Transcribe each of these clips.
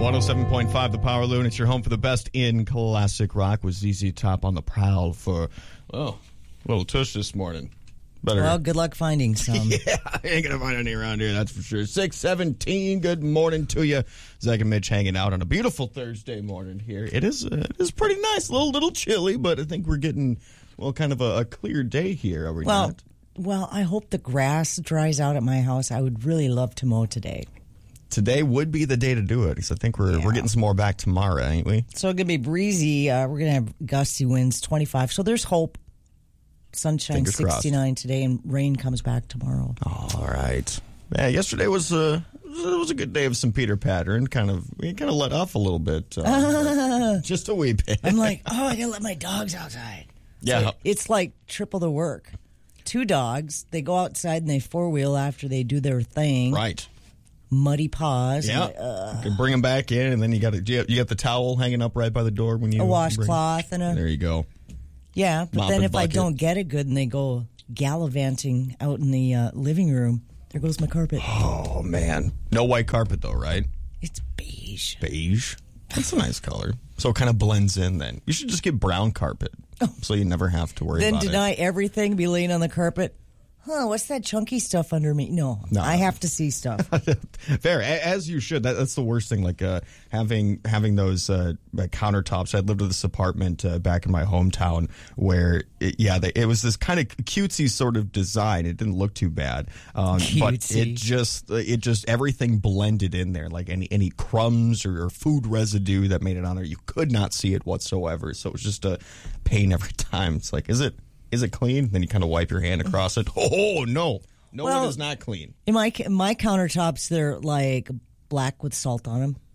107.5 The Power Loon. It's your home for the best in classic rock with ZZ Top on the prowl for, a little tush this morning. Well, good luck finding some. Yeah, I ain't going to find any around here, that's for sure. 6:17, good morning to you. Zach and Mitch hanging out on a beautiful Thursday morning here. It is pretty nice, a little chilly, but I think we're getting, kind of a clear day here, are we not? Well, I hope the grass dries out at my house. I would really love to mow today. Today would be the day to do it, because I think we're getting some more back tomorrow, ain't we? So it's going to be breezy. We're going to have gusty winds, 25. So there's hope. Sunshine, Fingers 69 crossed. Today, and rain comes back tomorrow. All right. Yeah, yesterday was a good day of some Peter Pattern. We kind of let off a little bit, just a wee bit. I'm like, I gotta let my dogs outside. Yeah, so it's like triple the work. 2 dogs, they go outside and they 4-wheel after they do their thing. Right. Muddy paws. Yeah, you can bring them back in, and then you got the towel hanging up right by the door when you a washcloth and a. There you go. Yeah, but then if I don't get it good and they go gallivanting out in the living room, there goes my carpet. Oh, man. No white carpet, though, right? It's beige. Beige? That's a nice color. So it kind of blends in then. You should just get brown carpet so you never have to worry about it. Then deny everything, be laying on the carpet. What's that chunky stuff under me? No, I have to see stuff. Fair, as you should. That's the worst thing. Like having those countertops. I lived in this apartment back in my hometown where it was this kind of cutesy sort of design. It didn't look too bad, but it just everything blended in there. Like any crumbs or food residue that made it on there, you could not see it whatsoever. So it was just a pain every time. It's like, is it clean? Then you kind of wipe your hand across it. Oh, no. No, it is not clean. In my countertops, they're like black with salt on them.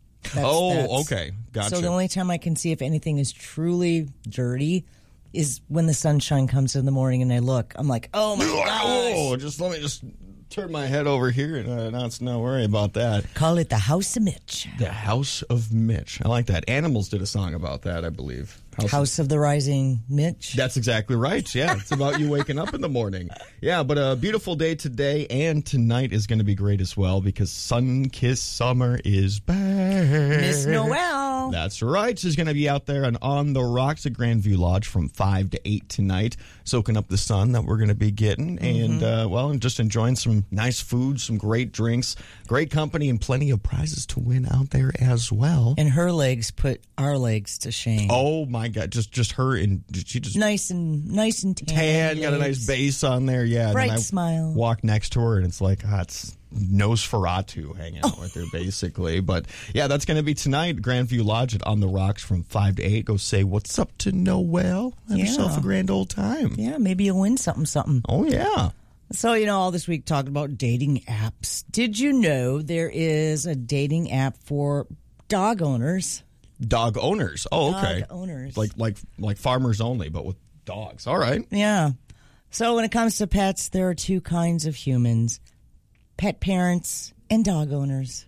Okay. Gotcha. So the only time I can see if anything is truly dirty is when the sunshine comes in the morning and I look. I'm like, oh, my gosh. Let me just turn my head over here and not worry about that. Call it the House of Mitch. The House of Mitch. I like that. Animals did a song about that, I believe. House of the Rising Mitch. That's exactly right. Yeah, it's about you waking up in the morning. Yeah, but a beautiful day today and tonight is going to be great as well because sun-kissed summer is back. Miss Noel. That's right. She's going to be out there on the rocks at Grandview Lodge from 5 to 8 tonight, soaking up the sun that we're going to be getting and just enjoying some nice food, some great drinks, great company, and plenty of prizes to win out there as well. And her legs put our legs to shame. Oh, my God, just her, and she just nice and tan, got a nice base on there, yeah. Bright and I smile. Walk next to her, and it's like, it's Nosferatu hanging out with her, basically. But yeah, that's going to be tonight, Grandview Lodge at On the Rocks from 5 to 8. Go say what's up to Noel. Have yourself a grand old time. Yeah, maybe you'll win something. Oh yeah. So, all this week talking about dating apps. Did you know there is a dating app for dog owners? Dog owners. Oh, okay. Dog owners. Like farmers only, but with dogs. All right. Yeah. So when it comes to pets, there are 2 kinds of humans. Pet parents and dog owners.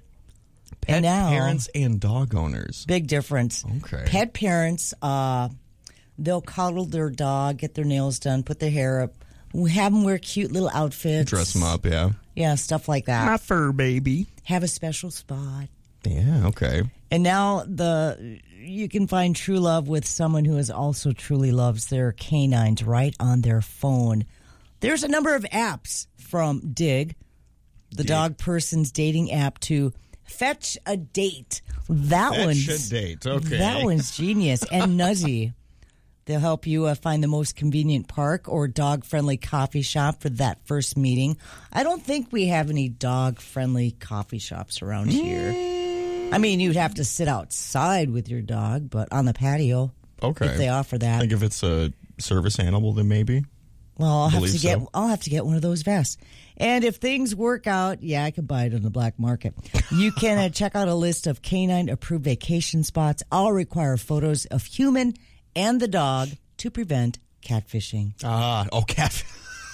Parents and dog owners. Big difference. Okay. Pet parents, they'll cuddle their dog, get their nails done, put their hair up, have them wear cute little outfits. Dress them up, yeah. Yeah, stuff like that. My fur baby. Have a special spot. Yeah, okay. And now you can find true love with someone who is also truly loves their canines right on their phone. There's a number of apps from Dig, the dog person's dating app, to Fetch a Date. Fetch a Date, okay. That one's genius. And Nuzzy. They'll help you find the most convenient park or dog-friendly coffee shop for that first meeting. I don't think we have any dog-friendly coffee shops around here. I mean, you'd have to sit outside with your dog, but on the patio. Okay. If they offer that. I think if it's a service animal, then maybe. Well, I'll have to get one of those vests. And if things work out, I could buy it on the black market. You can check out a list of canine-approved vacation spots. All require photos of human and the dog to prevent catfishing. Cat.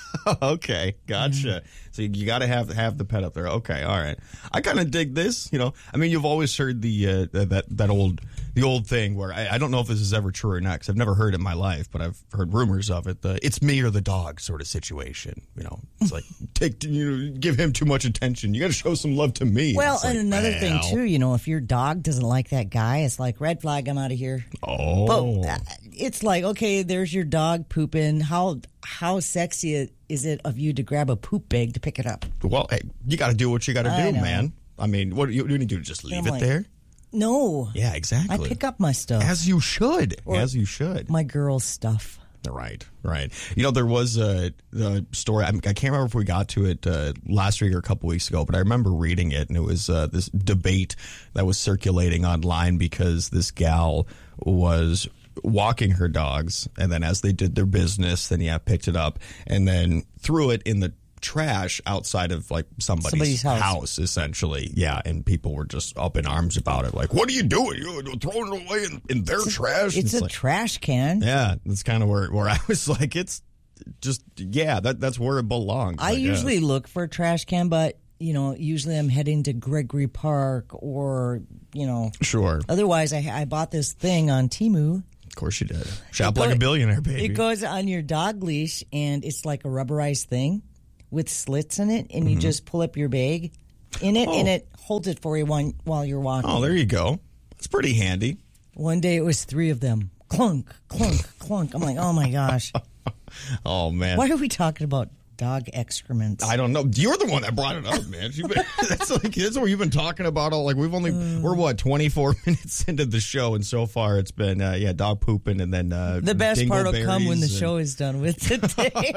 Okay, gotcha. So you got to have the pet up there. Okay, all right. I kind of dig this. I mean, you've always heard the old thing where I don't know if this is ever true or not because I've never heard it in my life, but I've heard rumors of it. The it's me or the dog sort of situation. It's like give him too much attention. You got to show some love to me. Well, and another thing too, if your dog doesn't like that guy, it's like red flag. I'm out of here. Oh, but it's like, okay, there's your dog pooping. How sexy is it of you to grab a poop bag to pick it up? Well, hey, you got to do what you got to do, man. I mean, what do you need to do? Just leave it there? No. Yeah, exactly. I pick up my stuff. As you should. As you should. My girl's stuff. Right. There was a story. I can't remember if we got to it last week or a couple weeks ago, but I remember reading it, and it was this debate that was circulating online because this gal was walking her dogs, and then as they did their business, then picked it up and then threw it in the trash outside of like somebody's house essentially. Yeah, and people were just up in arms about it, like, what are you doing? You're throwing it away in their trash? It's a trash can. Yeah, that's kind of where I was like, it's just, that's where it belongs. I usually look for a trash can, but usually I'm heading to Gregory Park or Sure. Otherwise I bought this thing on Temu. Of course you did. Shop like a billionaire, baby. It goes on your dog leash, and it's like a rubberized thing with slits in it, and you just pull up your bag in it, and it holds it for you while you're walking. Oh, there you go. That's pretty handy. One day it was 3 of them. Clunk, clunk, clunk. I'm like, oh, my gosh. Oh, man. Why are we talking about dog excrements? I don't know. You're the one that brought it up, man. That's what you've been talking about. We're what, 24 minutes into the show, and so far it's been dog pooping, and then the best part will come when the show is done with today.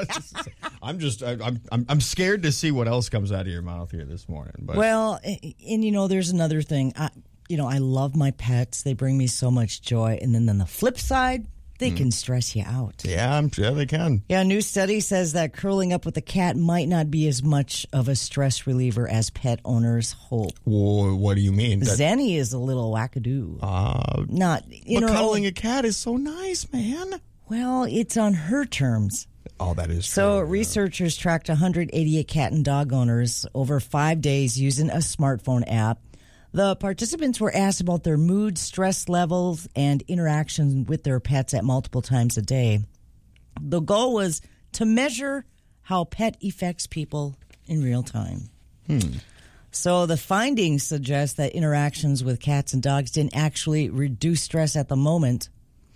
I'm scared to see what else comes out of your mouth here this morning. But. Well, and there's another thing. I love my pets. They bring me so much joy, and then on the flip side, they can stress you out. Yeah, they can. Yeah, a new study says that curling up with a cat might not be as much of a stress reliever as pet owners hope. Well, what do you mean? Zenny is a little wackadoo. But cuddling a cat is so nice, man. Well, it's on her terms. Oh, that is true. So researchers tracked 188 cat and dog owners over 5 days using a smartphone app. The participants were asked about their mood, stress levels, and interactions with their pets at multiple times a day. The goal was to measure how pet affects people in real time. So the findings suggest that interactions with cats and dogs didn't actually reduce stress at the moment.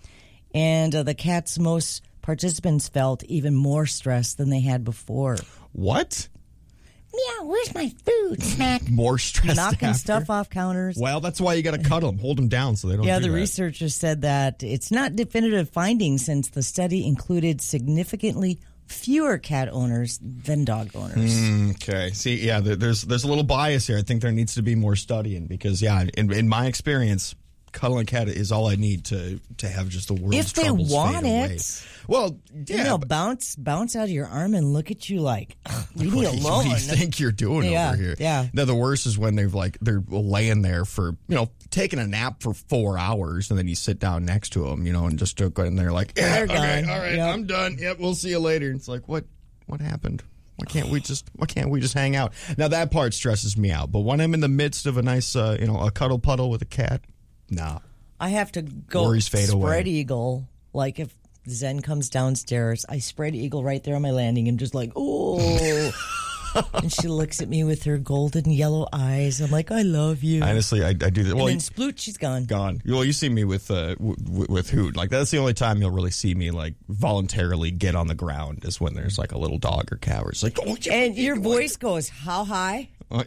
And most participants felt even more stress than they had before. What? Meow, where's my food? Smack. More stress. Knocking stuff off counters. Well, that's why you got to cuddle them, hold them down so they don't do that. The researchers said that it's not definitive findings since the study included significantly fewer cat owners than dog owners. Okay. See, there's a little bias here. I think there needs to be more studying because, in my experience, cuddling a cat is all I need to have just the world's troubles fade away. If they want it. Well, yeah. Bounce out of your arm and look at you like, leave me alone. What do you think you're doing over here? Yeah. Now, the worst is when they're laying there for, taking a nap for 4 hours, and then you sit down next to them, and just go in there like, they're okay, gone. all right, I'm done. Yep, we'll see you later. It's like, what happened? Why can't we just hang out? Now, that part stresses me out. But when I'm in the midst of a nice, a cuddle puddle with a cat, nah. I have to go Worries fade away. spread eagle. Like if Zen comes downstairs, I spread eagle right there on my landing and just like, oh. And she looks at me with her golden yellow eyes. I'm like, I love you. Honestly, I do that. Well, and then sploot, she's gone. Gone. Well, you see me with Hoot. Like, that's the only time you'll really see me, like, voluntarily get on the ground is when there's, like, a little dog or cat where it's like, oh, and your voice goes, how high? Oh,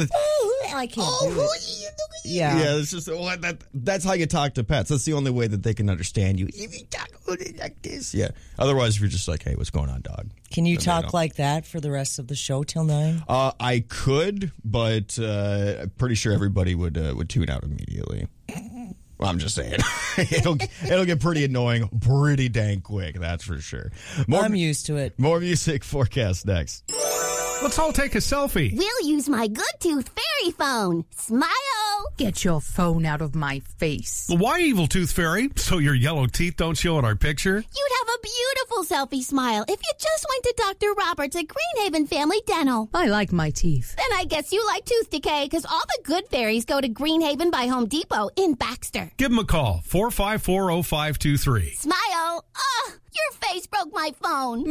I can't do it. Yeah, it's just that's how you talk to pets. That's the only way that they can understand you. If you talk like this, Otherwise, if you're just like, "Hey, what's going on, dog?" Can you talk like that for the rest of the show till 9? I could, but I'm pretty sure everybody would tune out immediately. Well, I'm just saying, it'll get pretty annoying, pretty dang quick. That's for sure. I'm used to it. More music forecast next. Let's all take a selfie. We'll use my Good Tooth Fairy Phone. Smile! Get your phone out of my face. Well, why, Evil Tooth Fairy? So your yellow teeth don't show in our picture? You'd have a beautiful selfie smile if you just went to Dr. Roberts at Greenhaven Family Dental. I like my teeth. Then I guess you like tooth decay, because all the good fairies go to Greenhaven by Home Depot in Baxter. Give them a call, 454-0523. Smile. Ugh, your face broke my phone.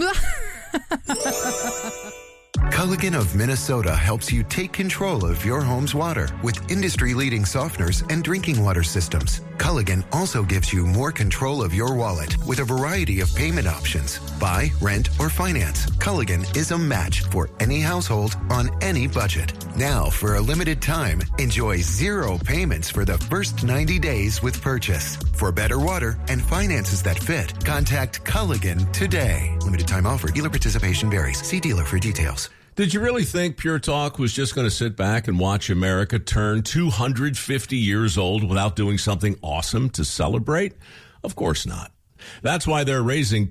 Culligan of Minnesota helps you take control of your home's water with industry-leading softeners and drinking water systems. Culligan also gives you more control of your wallet with a variety of payment options. Buy, rent, or finance. Culligan is a match for any household on any budget. Now, for a limited time, enjoy 0 payments for the first 90 days with purchase. For better water and finances that fit, contact Culligan today. Limited time offer. Dealer participation varies. See dealer for details. Did you really think Pure Talk was just going to sit back and watch America turn 250 years old without doing something awesome to celebrate? Of course not. That's why they're raising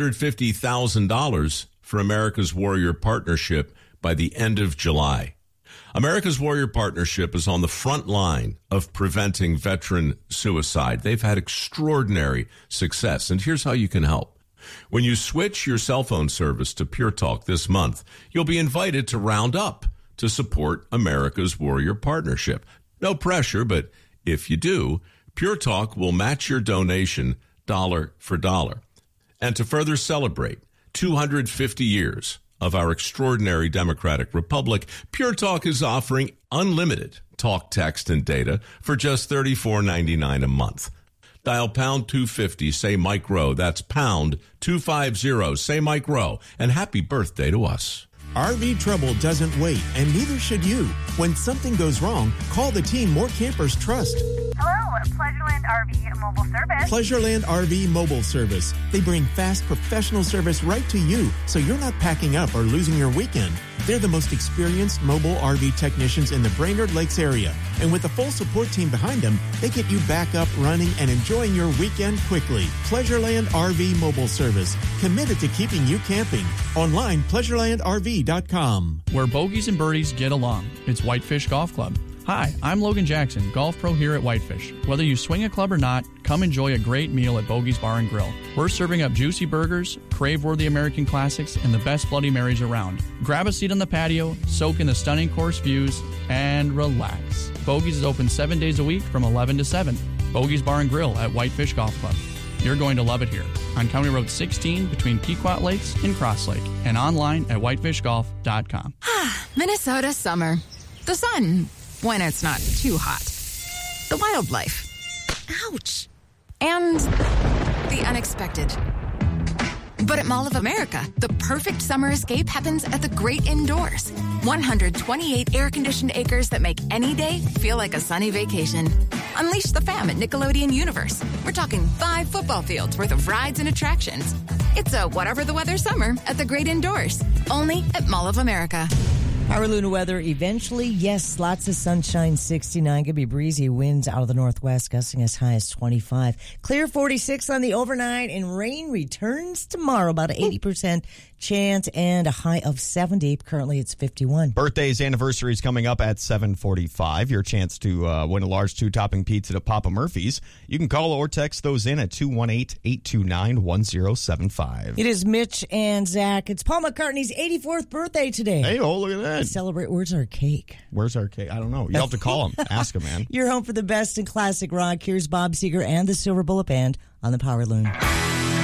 $250,000 for America's Warrior Partnership by the end of July. America's Warrior Partnership is on the front line of preventing veteran suicide. They've had extraordinary success, and here's how you can help. When you switch your cell phone service to Pure Talk this month, you'll be invited to round up to support America's Warrior Partnership. No pressure, but if you do, Pure Talk will match your donation dollar for dollar. And to further celebrate 250 years of our extraordinary democratic republic, Pure Talk is offering unlimited talk, text, and data for just $34.99 a month. Dial pound 250, say Mike Rowe. That's pound 250, say Mike Rowe. And happy birthday to us. RV trouble doesn't wait, and neither should you. When something goes wrong, call the team more campers trust. Hello, Pleasureland RV Mobile Service. Pleasureland RV Mobile Service. They bring fast, professional service right to you, so you're not packing up or losing your weekend. They're the most experienced mobile RV technicians in the Brainerd Lakes area. And with a full support team behind them, they get you back up, running, and enjoying your weekend quickly. Pleasureland RV Mobile Service. Committed to keeping you camping. Online, pleasurelandrv.com. Where bogeys and birdies get along. It's Whitefish Golf Club. Hi, I'm Logan Jackson, golf pro here at Whitefish. Whether you swing a club or not, come enjoy a great meal at Bogey's Bar and Grill. We're serving up juicy burgers, crave-worthy American classics, and the best Bloody Marys around. Grab a seat on the patio, soak in the stunning course views, and relax. Bogey's is open 7 days a week from 11 to 7. Bogey's Bar and Grill at Whitefish Golf Club. You're going to love it here on County Road 16 between Pequot Lakes and Cross Lake, and online at whitefishgolf.com. Minnesota summer. The sun, when it's not too hot. The wildlife. Ouch. And the unexpected. But at Mall of America, the perfect summer escape happens at the great indoors. 128 air-conditioned acres that make any day feel like a sunny vacation. Unleash the fam at Nickelodeon Universe. We're talking 5 football fields worth of rides and attractions. It's a whatever the weather summer at the great indoors. Only at Mall of America. Our Luna weather eventually, yes, lots of sunshine, 69. Could be breezy winds out of the northwest, gusting as high as 25. Clear 46 on the overnight, and rain returns tomorrow, about an 80% chance, and a high of 70. Currently, it's 51. Birthdays, anniversaries coming up at 7:45. Your chance to win a large 2-topping pizza at Papa Murphy's. You can call or text those in at 218-829-1075. It is Mitch and Zach. It's Paul McCartney's 84th birthday today. Hey, oh, look at that. Celebrate. Where's our cake? Where's our cake? I don't know. You'll have to call him. Ask him, man. You're home for the best in classic rock. Here's Bob Seger and the Silver Bullet Band on the Power Loon.